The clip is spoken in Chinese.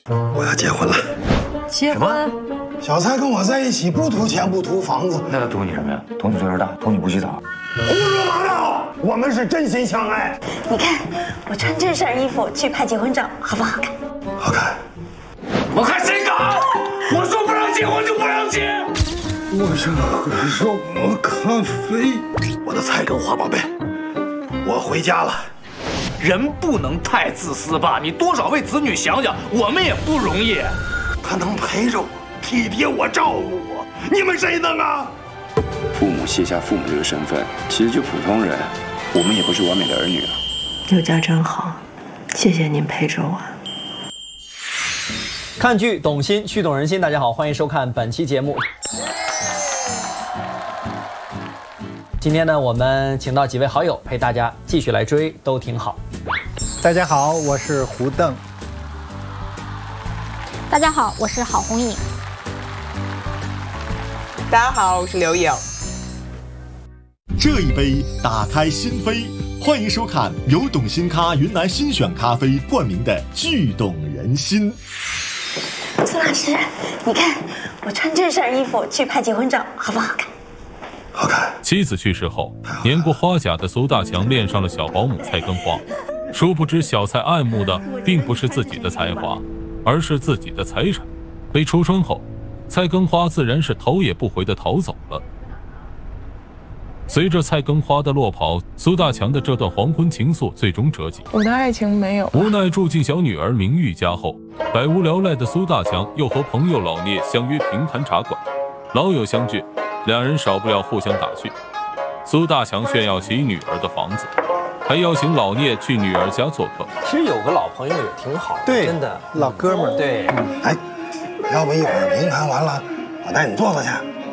我要结婚了。 结婚？ 小蔡跟我在一起，不图钱，不图房子。 那他图你什么呀？图你岁数大，图你不洗澡。 胡说八道！我们是真心相爱。 你看，我穿这身衣服去拍结婚照，好不好看？ 好看。 我看谁敢！我说不让结婚就不让结。 我想喝什么咖啡？我的菜根花宝贝，我回家了。 人不能太自私吧？你多少为子女想想，我们也不容易。 他能陪着我，体贴我，照顾我，你们谁能啊？ 父母卸下父母这个身份，其实就普通人，我们也不是完美的儿女了。 有家真好，谢谢您陪着我。 看剧懂心，剧懂人心。大家好，欢迎收看本期节目。今天呢，我们请到几位好友陪大家继续来追，都挺好。 大家好，我是胡邓。 大家好，我是郝红颖。 大家好，我是刘颖。 这一杯打开心扉，欢迎收看由懂心咖云南新选咖啡冠名的剧懂人心。 苏老师，你看我穿这身衣服去拍结婚照，好不好看？ 好看。 妻子去世后，年过花甲的苏大强恋上了小保姆蔡根花，殊不知小蔡爱慕的并不是自己的才华，而是自己的财产。被戳穿后，蔡根花自然是头也不回地逃走了。随着蔡根花的落跑，苏大强的这段黄昏情愫最终折戟。 我的爱情没有。 无奈住进小女儿明玉家后，百无聊赖的苏大强又和朋友老聂相约平潭茶馆，老友相聚，两人少不了互相打趣。苏大强炫耀起女儿的房子，还邀请老聂去女儿家做客。 其实有个老朋友也挺好的， 对， 真的老哥们儿。 对， 哎，要不一会儿平谈完了，我带你坐坐去。